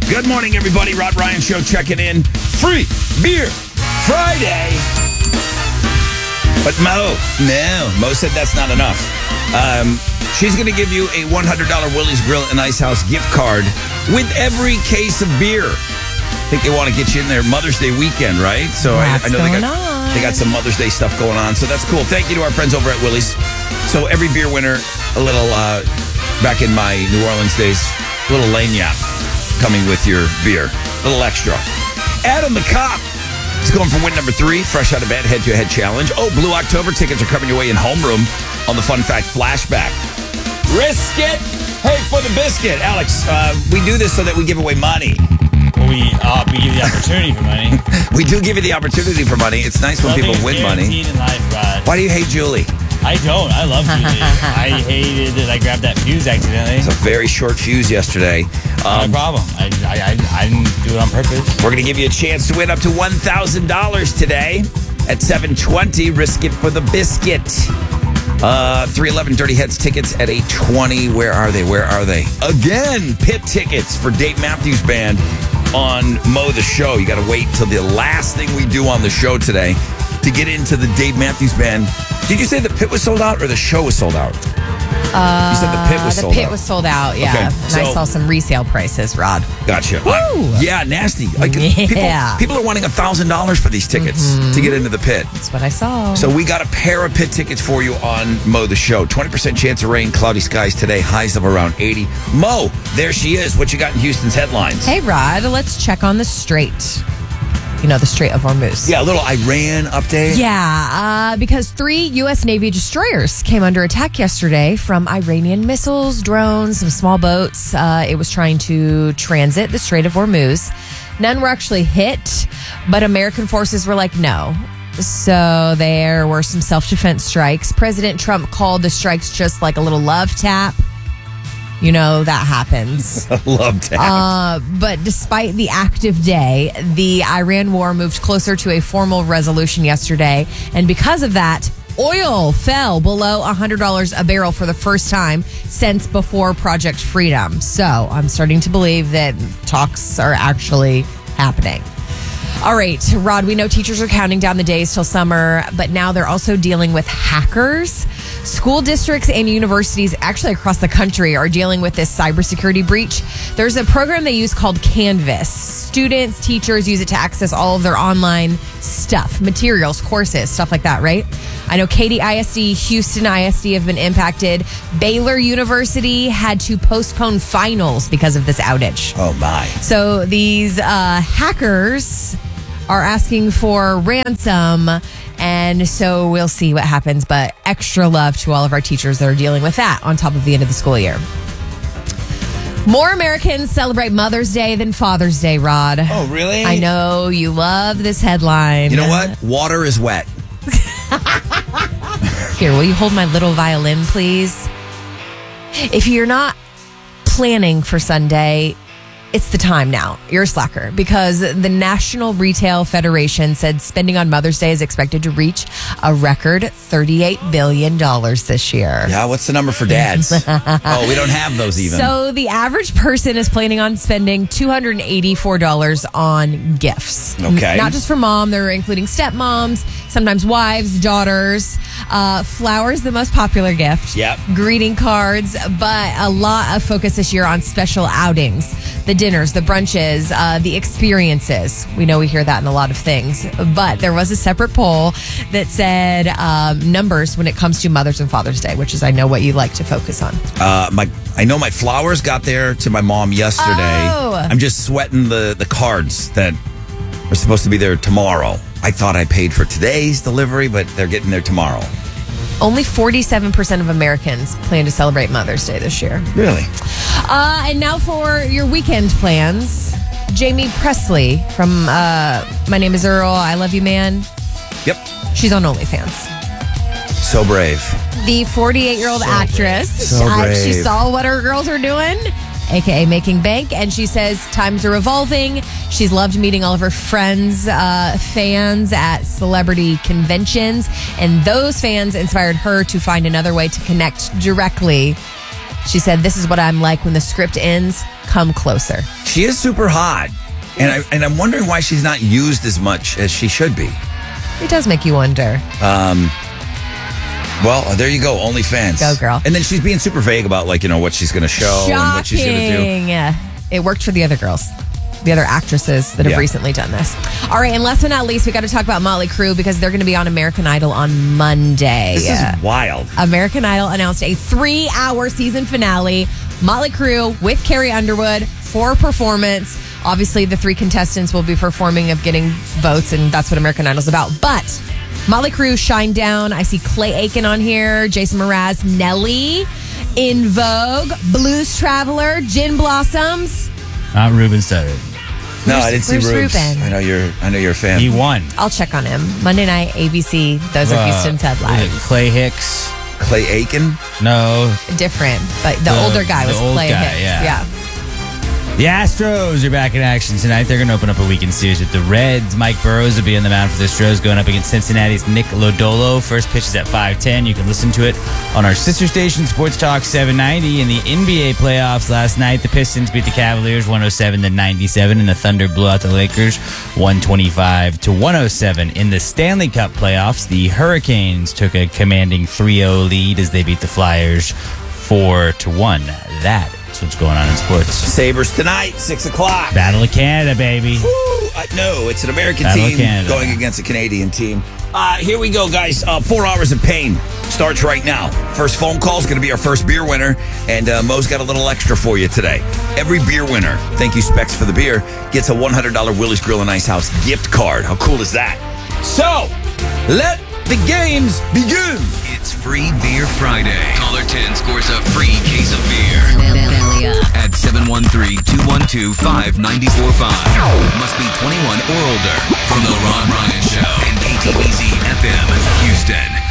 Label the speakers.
Speaker 1: Good morning, everybody. Rod Ryan Show checking in. Free Beer Friday. But Mo said that's not enough. She's going to give you a $100 Willie's Grill and Ice House gift card with every case of beer. I think they want to get you in there Mother's Day weekend, right? So I know they got some Mother's Day stuff going on. So that's cool. Thank you to our friends over at Willie's. So every beer winner, a little, back in my New Orleans days, a little lagniappe coming with your beer. A little extra. Adam the Cop is going for win number 3. Fresh out of bed, head-to-head challenge. Oh, Blue October tickets are coming your way in homeroom on the Fun Fact Flashback. Risk it. Hey, for the biscuit. Alex, we do this so that we give away money.
Speaker 2: Well, we give you the opportunity for money.
Speaker 1: We do give you the opportunity for money. It's nice when people win money.
Speaker 2: In life, Rod.
Speaker 1: Why do you hate Julie?
Speaker 2: I don't. I love Julie. I hated that I grabbed that fuse accidentally.
Speaker 1: It's a very short fuse yesterday.
Speaker 2: Not a problem. I didn't do it on purpose.
Speaker 1: We're going to give you a chance to win up to $1,000 today at 7:20. Risk it for the biscuit. 311 Dirty Heads tickets at 8:20. Where are they? Again, pit tickets for Dave Matthews Band on Mo the Show. You got to wait till the last thing we do on the show today to get into the Dave Matthews Band. Did you say the pit was sold out or the show was sold out? You said the pit was sold out.
Speaker 3: The pit was sold out, yeah.
Speaker 1: Okay,
Speaker 3: and I saw some resale prices, Rod.
Speaker 1: Gotcha.
Speaker 3: Woo!
Speaker 1: Yeah, nasty. Like,
Speaker 3: Yeah.
Speaker 1: People are wanting $1,000 for these tickets to get into the pit.
Speaker 3: That's what I saw.
Speaker 1: So we got a pair of pit tickets for you on Mo the Show. 20% chance of rain, cloudy skies today, highs of around 80. Mo, there she is. What you got in Houston's headlines?
Speaker 3: Hey, Rod, let's check on the Strait. You know, the Strait of Hormuz.
Speaker 1: Yeah, a little Iran update.
Speaker 3: Yeah, because 3 U.S. Navy destroyers came under attack yesterday from Iranian missiles, drones, some small boats. It was trying to transit the Strait of Hormuz. None were actually hit, but American forces were like, no. So there were some self-defense strikes. President Trump called the strikes just like a little love tap. You know, that happens.
Speaker 1: Love tap.
Speaker 3: But despite the active day, the Iran war moved closer to a formal resolution yesterday. And because of that, oil fell below $100 a barrel for the first time since before Project Freedom. So I'm starting to believe that talks are actually happening. All right, Rod, we know teachers are counting down the days till summer, but now they're also dealing with hackers. School districts and universities actually across the country are dealing with this cybersecurity breach. There's a program they use called Canvas. Students, teachers use it to access all of their online stuff, materials, courses, stuff like that, right? I know Katy ISD, Houston ISD have been impacted. Baylor University had to postpone finals because of this outage.
Speaker 1: Oh, my.
Speaker 3: So these hackers are asking for ransom, and so we'll see what happens. But extra love to all of our teachers that are dealing with that on top of the end of the school year. More Americans celebrate Mother's Day than Father's Day, Rod.
Speaker 1: Oh, really?
Speaker 3: I know you love this headline.
Speaker 1: You know what? Water is wet.
Speaker 3: Here, will you hold my little violin, please? If you're not planning for Sunday, it's the time now. You're a slacker, because the National Retail Federation said spending on Mother's Day is expected to reach a record $38 billion this year.
Speaker 1: Yeah, what's the number for dads? Oh, we don't have those even.
Speaker 3: So the average person is planning on spending $284 on gifts.
Speaker 1: Okay.
Speaker 3: Not just for mom, they're including stepmoms, sometimes wives, daughters. Flowers, the most popular gift.
Speaker 1: Yep.
Speaker 3: Greeting cards, but a lot of focus this year on special outings. The dinners, the brunches, the experiences. We know we hear that in a lot of things. But there was a separate poll that said numbers when it comes to Mother's and Father's Day, which is, I know, what you like to focus on.
Speaker 1: I know my flowers got there to my mom yesterday.
Speaker 3: Oh.
Speaker 1: I'm just sweating the cards that are supposed to be there tomorrow. I thought I paid for today's delivery, but they're getting there tomorrow.
Speaker 3: Only 47% of Americans plan to celebrate Mother's Day this year.
Speaker 1: Really?
Speaker 3: And now for your weekend plans. Jamie Presley from My Name is Earl, I Love You Man.
Speaker 1: Yep.
Speaker 3: She's on OnlyFans.
Speaker 1: So brave.
Speaker 3: The 48-year-old actress.
Speaker 1: So brave.
Speaker 3: She saw what her girls are doing, a.k.a. making bank, and she says times are evolving. She's loved meeting all of her friends, fans at celebrity conventions, and those fans inspired her to find another way to connect directly. She said, "This is what I'm like when the script ends. come closer.
Speaker 1: She is super hot. And I'm wondering why she's not used as much as she should be.
Speaker 3: It does make you wonder.
Speaker 1: Well, there you go. OnlyFans.
Speaker 3: Go, girl.
Speaker 1: And then she's being super vague about, like, what she's going to show and what she's going to do.
Speaker 3: It worked for the other girls. The other actresses that have recently done this. All right, and last but not least, we got to talk about Motley Crue because they're going to be on American Idol on Monday.
Speaker 1: This is wild.
Speaker 3: American Idol announced a 3-hour season finale. Motley Crue with Carrie Underwood for performance. Obviously, the 3 contestants will be performing of getting votes, and that's what American Idol's about. But Motley Crue, Shine Down. I see Clay Aiken on here, Jason Mraz, Nelly, In Vogue, Blues Traveler, Gin Blossoms.
Speaker 2: Not Ruben Studdard.
Speaker 1: No, I didn't see
Speaker 3: Where's
Speaker 1: Rubes.
Speaker 3: Ruben?
Speaker 1: I know you're a fan.
Speaker 2: He won.
Speaker 3: I'll check on him. Monday night, ABC. Those are Houston's headlines.
Speaker 2: Clay Hicks.
Speaker 1: Clay Aiken?
Speaker 2: No.
Speaker 3: Different, but the older guy was Clay Hicks.
Speaker 2: Yeah. The Astros are back in action tonight. They're going to open up a weekend series with the Reds. Mike Burrows will be on the mound for the Astros going up against Cincinnati's Nick Lodolo. First pitch is at 5:10. You can listen to it on our sister station, Sports Talk 790. In the NBA playoffs last night, the Pistons beat the Cavaliers 107-97, and the Thunder blew out the Lakers 125-107. In the Stanley Cup playoffs, the Hurricanes took a commanding 3-0 lead as they beat the Flyers 4-1. That's what's going on in sports.
Speaker 1: Sabres tonight, 6 o'clock.
Speaker 2: Battle of Canada, baby.
Speaker 1: Woo! No, it's an American
Speaker 2: Battle of
Speaker 1: team
Speaker 2: Canada.
Speaker 1: going against a Canadian team. Here we go, guys. 4 hours of pain starts right now. First phone call is going to be our first beer winner, and Mo's got a little extra for you today. Every beer winner, thank you Specs for the beer, gets a $100 Willie's Grill and Ice House gift card. How cool is that? So, let the games begin.
Speaker 4: It's Free Beer Friday. Caller 10 scores a free case of beer at 713-212-5945. Must be 21 or older. From the